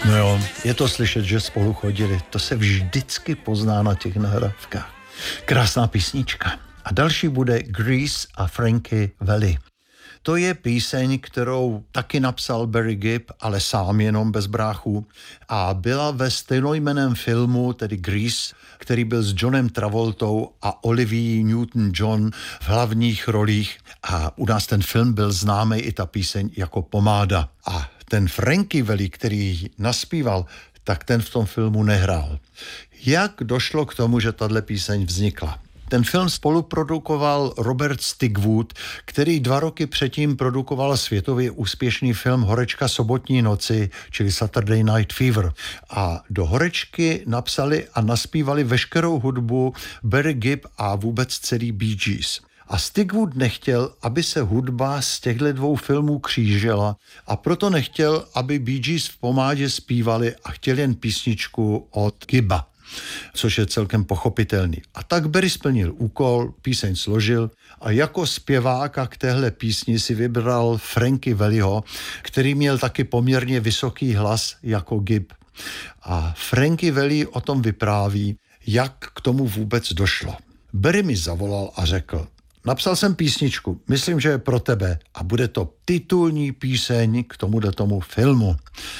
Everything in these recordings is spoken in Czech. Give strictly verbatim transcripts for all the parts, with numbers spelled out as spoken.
No jo, je to slyšet, že spolu chodili. To se vždycky pozná na těch nahrávkách. Krásná písnička. A další bude Grease a Frankie Valli. To je píseň, kterou taky napsal Barry Gibb, ale sám jenom bez bráchů. A byla ve stejnojmenném filmu, tedy Grease, který byl s Johnem Travoltou a Olivia Newton-John v hlavních rolích. A u nás ten film byl známý i ta píseň jako Pomáda. A ten Frankie Valli, který naspíval, tak ten v tom filmu nehrál. Jak došlo k tomu, že tahle píseň vznikla? Ten film spoluprodukoval Robert Stigwood, který dva roky předtím produkoval světově úspěšný film Horečka sobotní noci, čili Saturday Night Fever. A do Horečky napsali a naspívali veškerou hudbu Barry Gibb a vůbec celý Bee Gees. A Stigwood nechtěl, aby se hudba z těchto dvou filmů křížila a proto nechtěl, aby Bee Gees v Pomádě zpívali a chtěl jen písničku od Gibba, což je celkem pochopitelný. A tak Barry splnil úkol, píseň složil a jako zpěváka k téhle písni si vybral Frankie Valliho, který měl taky poměrně vysoký hlas jako Gibb. A Frankie Valli o tom vypráví, jak k tomu vůbec došlo. Barry mi zavolal a řekl: napsal jsem písničku, myslím, že je pro tebe a bude to titulní píseň k tomuhle tomu filmu.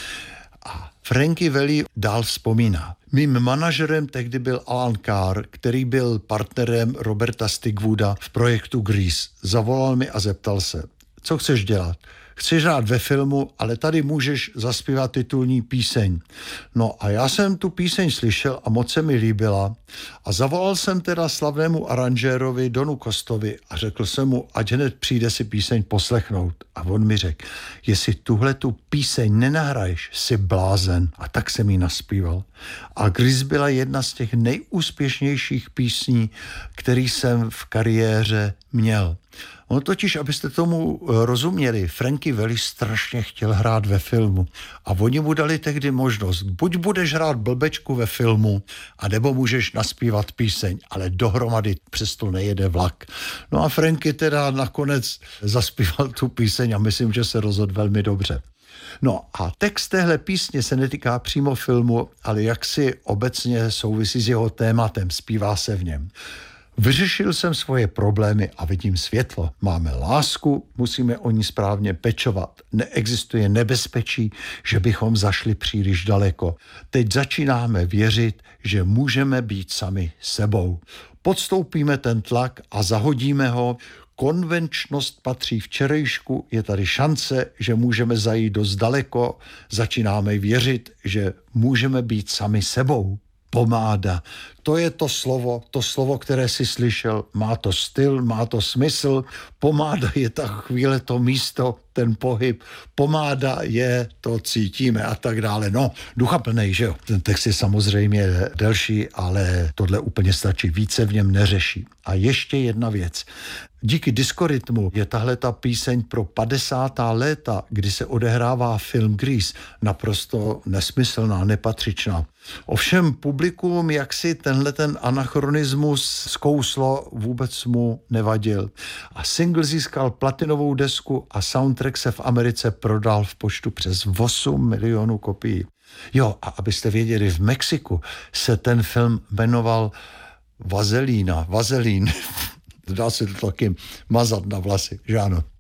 A Frankie Valli dál vzpomíná. Mým manažerem tehdy byl Alan Carr, který byl partnerem Roberta Stigwooda v projektu Grease. Zavolal mi a zeptal se, co chceš dělat? Chci hrát ve filmu, ale tady můžeš zaspívat titulní píseň. No a já jsem tu píseň slyšel a moc se mi líbila a zavolal jsem teda slavnému aranžérovi Donu Costovi a řekl jsem mu, ať hned přijde si píseň poslechnout. A on mi řekl, jestli tuhle tu píseň nenahraješ, jsi blázen. A tak jsem ji naspíval. A Grease byla jedna z těch nejúspěšnějších písní, který jsem v kariéře měl. No totiž, abyste tomu rozuměli, Frankie Valli strašně chtěl hrát ve filmu a oni mu dali tehdy možnost, buď budeš hrát blbečku ve filmu, anebo můžeš naspívat píseň, ale dohromady přesto nejede vlak. No a Frankie teda nakonec zaspíval tu píseň a myslím, že se rozhodl velmi dobře. No a text téhle písně se netýká přímo filmu, ale jaksi obecně souvisí s jeho tématem, zpívá se v něm. Vyřešil jsem svoje problémy a vidím světlo. Máme lásku, musíme o ní správně pečovat. Neexistuje nebezpečí, že bychom zašli příliš daleko. Teď začínáme věřit, že můžeme být sami sebou. Podstoupíme ten tlak a zahodíme ho. Konvenčnost patří včerejšku, je tady šance, že můžeme zajít dost daleko. Začínáme věřit, že můžeme být sami sebou. Pomáda. To je to slovo, to slovo, které si slyšel. Má to styl, má to smysl. Pomáda je ta chvíle, to místo, ten pohyb. Pomáda je, to cítíme a tak dále. No, duchaplnej, že jo. Ten text je samozřejmě delší, ale tohle úplně stačí. Více v něm neřeší. A ještě jedna věc. Díky diskorytmu je tahle ta píseň pro padesátá léta, kdy se odehrává film Grease, naprosto nesmyslná, nepatřičná. Ovšem publikum jaksi tenhle ten anachronismus zkouslo, vůbec mu nevadil. A single získal platinovou desku a soundtrack se v Americe prodal v počtu přes osm milionů kopií. Jo, a abyste věděli, v Mexiku se ten film jmenoval Vazelína, Vazelín. Dá se to taky mazat na vlasy, že ano.